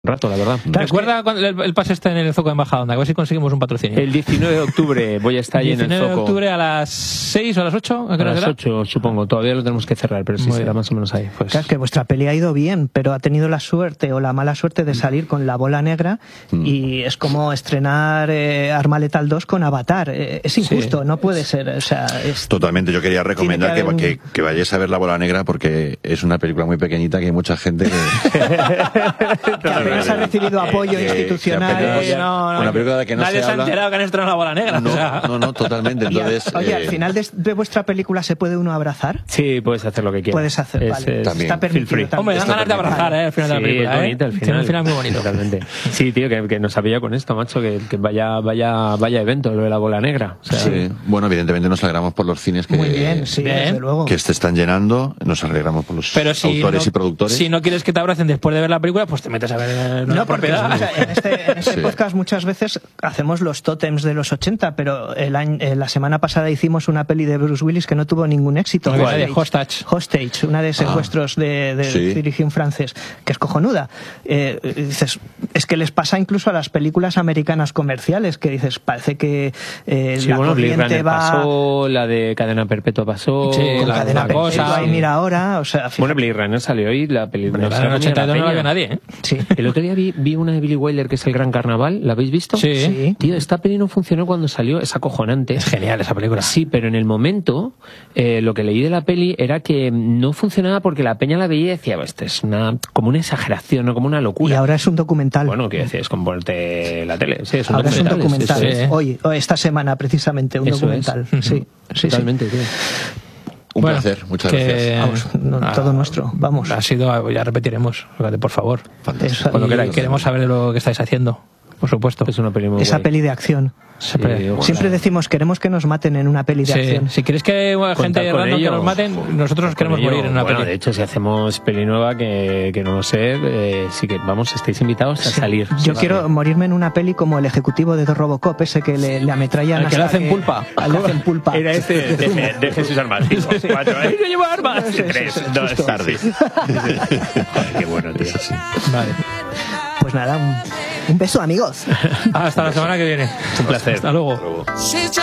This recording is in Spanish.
rato, la verdad. Recuerda cuando el pase está en el Zoco de Embajadonda, a ver si conseguimos un patrocinio. El 19 de octubre voy a estar ahí en el Zoco. 19 de octubre a las 6 o a las 8. A las 8, supongo. Todavía lo tenemos que cerrar, pero sí será más o menos ahí. Pues. Claro, es que vuestra peli ha ido bien, pero ha tenido la suerte o la mala suerte de salir con La Bola Negra y es como estrenar Arma Letal 2 con Avatar. Es injusto, no puede ser. O sea, Totalmente. Yo quería recomendar que vayáis a ver La Bola Negra porque es una película muy pequeñita que hay mucha gente que apenas ha recibido apoyo institucional. Una película de que no nadie se ha habla. enterado que han estrenado La Bola Negra. No, totalmente. Entonces, oye, al final de vuestra película ¿se puede uno abrazar? Sí, puedes hacer lo que quieras. Puedes hacer, vale. También. Está permitido. Hombre, dan ganas de abrazar, al final de la película. Es bonito, al final. Tiene un final muy bonito. Totalmente. Sí, tío, que nos ha pillado con esto, macho, que vaya evento, lo de La Bola Negra. O sea, sí. Bueno, evidentemente nos alegramos por los cines que, muy bien, sí, desde luego. que se están llenando, nos alegramos por los autores y productores. Si no quieres que te abracen después de ver la película, pues te metes a ver la propiedad. En este podcast muchas veces hacemos los tótems de los 80, pero la semana pasada hicimos una peli de Bruce Willis que no tuvo ningún éxito. Hostage, una de secuestros de dirigción francés, que es cojonuda. Dices, es que les pasa incluso a las películas americanas comerciales, que dices, parece que la corriente va... pasó, la de Cadena Perpetua pasó, la Cadena Perpetua, y mira ahora, o sea... Bueno, Blade Runner salió hoy, la película... en el 82 no la vio nadie, ¿eh? Sí. El otro día vi una de Billy Wilder, que es El Gran Carnaval, ¿la habéis visto? Sí. Tío, esta peli no funcionó cuando salió, es acojonante. Es genial esa película. Sí, pero en el momento, lo que leí de la peli era que no funcionaba porque la peña la veía y decía, esto es como una exageración, ¿no? Como una locura. Y ahora es un documental. Bueno, ¿qué decís? Con ponerte la tele. Sí, es un ahora documental. Es un documental. Hoy, esta semana, precisamente, un documental. Sí, totalmente, tío. Un placer, muchas gracias. Vamos, todo nuestro, vamos. Ha sido, ya repetiremos, por favor. Fantástico. Cuando queráis. Queremos saber lo que estáis haciendo, por supuesto. Es una peli muy Esa guay. peli de acción. Siempre decimos, queremos que nos maten en una peli de acción. Si queréis que gente random que nos maten, nosotros nos queremos morir en una peli. De hecho, si hacemos peli nueva, que no lo sé, sí que, vamos, estáis invitados a salir. Yo quiero morirme en una peli como el ejecutivo de Robocop, ese que le ametrallan que le hacen pulpa. Le hacen pulpa. Era este de Jesús Armas. 4, ¿eh? ¡No llevo armas! 3, 2, tarde. Qué bueno, tío. Vale. Pues nada, un beso, amigos. Hasta la semana que viene. Un placer. Hasta luego.